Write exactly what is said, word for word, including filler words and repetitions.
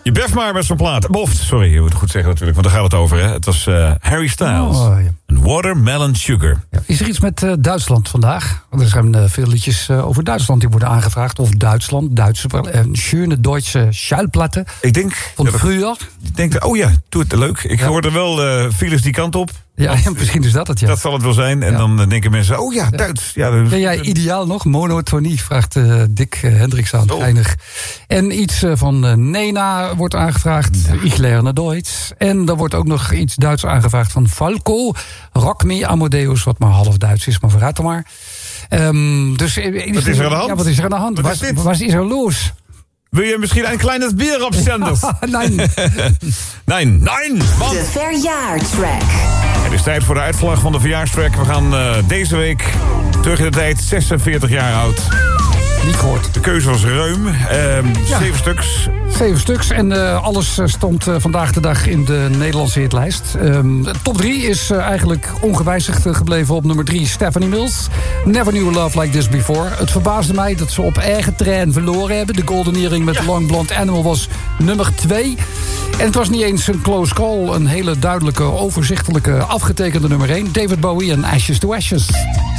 Je beft maar met zo'n plaat. Boft, sorry, je moet het goed zeggen natuurlijk, want daar gaan we het over. Hè. Het was uh, Harry Styles. Oh, ja. Een Watermelon Sugar. Ja, is er iets met uh, Duitsland vandaag? Er zijn uh, veel liedjes uh, over Duitsland die worden aangevraagd. Of Duitsland, Duitse, uh, schöne Duitse Schallplatte. Ik denk... Van ja, vroeger. Ik denk, oh ja, doe het leuk. Ik ja. hoorde wel uh, files die kant op. Ja, ja, misschien is dat het, ja. Dat zal het wel zijn. En ja. dan uh, denken mensen, oh ja, Duits. Ja, ja, ben jij ideaal nog? Monotonie, vraagt uh, Dick uh, Hendricks aan. Geinig. En iets uh, van uh, Nena wordt aangevraagd. Ja. Ich lerne Duits. En er wordt ook nog iets Duits aangevraagd van Falco. Rock Me Amadeus, wat maar half Duits is, maar vooruit dan maar. Um, dus, uh, wat is er aan de hand? Ja, wat is er aan de hand? Wat is dit? Wat is er los? Wil je misschien een kleines bier opstellen? nee. nee, nee. Want... De verjaartrack. Het is tijd voor de uitslag van de verjaarstrack. We gaan uh, deze week terug in de tijd, zesenveertig jaar oud. Niet gehoord. De keuze was ruim. Uh, ja. Zeven stuks. Zeven stuks. En uh, alles stond uh, vandaag de dag in de Nederlandse hitlijst. Um, top drie is uh, eigenlijk ongewijzigd gebleven op nummer drie. Stephanie Mills. Never knew a love like this before. Het verbaasde mij dat ze op eigen terrein verloren hebben. De Golden Earring met ja. Long Blonde Animal was nummer twee. En het was niet eens een close call. Een hele duidelijke, overzichtelijke, afgetekende nummer één. David Bowie en Ashes to Ashes.